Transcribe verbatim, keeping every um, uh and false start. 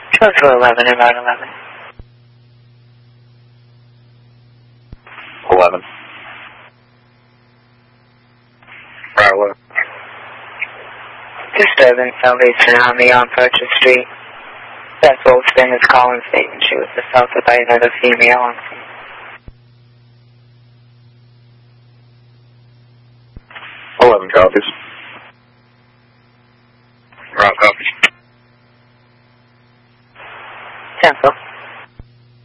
Go to eleven and Route eleven. eleven. Route eleven. Disturbance, Salvation Army on Purchase Street. Beth Wolfson is calling stating she was assaulted by another female on scene. eleven copies.